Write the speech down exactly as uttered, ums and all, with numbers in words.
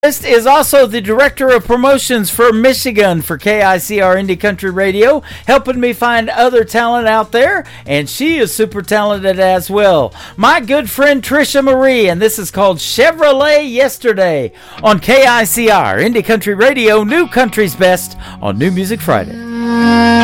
Is also the director of promotions for Michigan for K I C R Indie Country Radio, helping me find other talent out there, and she is super talented as well. My good friend Trisha Marie, and this is called Chevrolet Yesterday on K I C R Indie Country Radio, New Country's Best on New Music Friday.